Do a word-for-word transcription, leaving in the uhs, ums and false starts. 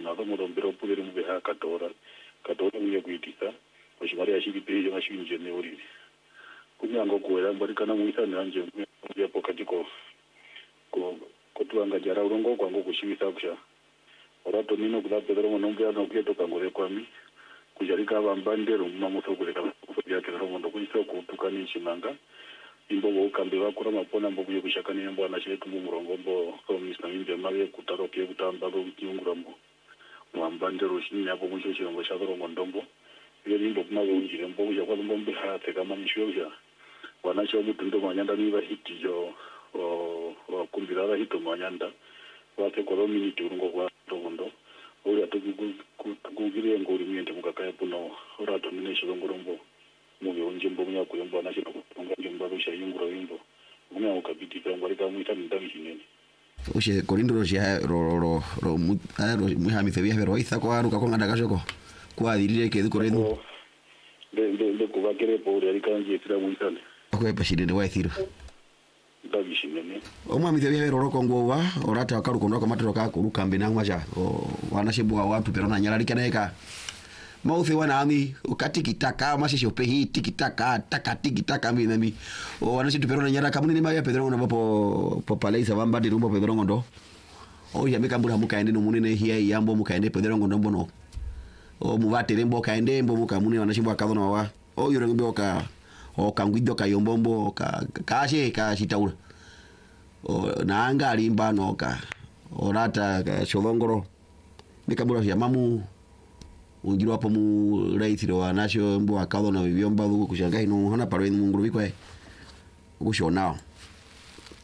una kama rombero pudere mu beha katora katora mu yakwitisa oshimari ashiripe yo mashinje ne uri kunyango kuera mbari kana muita nanje mu pokatiko ko kotwanga jara urongo kwangu kushibisa kusha orato nino kula pedro monombe ano kieto kangore kwami kujarika bambandero mamuso kuleka kufia kero mondo kuiso kutukani chimanga imbo bo kambe bakura mapona mbo kuye kushakani mbo anashire mu murongo mbo so misna imbe mare kutaro ke kutamba ro kiungura mbo mwambandero shini hapo mwisho chirombo shadoro mondombo iyo imbo kuma unjire mbo kuja kwa mbo mbe ha teka manisho ya wanacho mutundo manyanda ni bahiti jo o kumbirara hito manyanda wate kwa minute urungo kwa tondo uri atugugire ngori myende mukakaya puno ora domination ngorombo muge onjembo myako yombo na chino kunga njembo rusha yungura wimbo umya ukabiti kwa ngari ka muita ndavi chinene ushe korindo ro ro ro ro ro muhami fe viaje roiza kwa aruka kwa ngada kashoko kwa dirire ke dukorendo de de de kuba kere por ari kanje tira muitane kwa pashinde wa ithiro ndavi chinene omwa mithe viaje ro kongo wa orata wakaru kondo kwa matero ka kuruka mbe nangwa cha wanashibwa watu perona nyarari kaneka mauthi wana ami ukati kitaka mashishi upehi tikitaka taka tikitaka mi nami o wanashitu perona nyara kamuni ni maya pedro ngondo po po palaisa vamba di rumbo pedro ngondo o ya mekambura mukaende no munene hiya yambo mukaende pedro ngondo mbono o muvate rembo kaende mbo mukamuni wanashibwa kadona wa o yoro ngbe oka o kangwido ka yombombo ka kashe ka shitaura o naanga alimba noka orata ka sholongoro mekambura ya mamu unjiro hapo mu raitiro wanasho mbo akado na bibyomba kushangai no hana paro mu nguru bikwe kushonao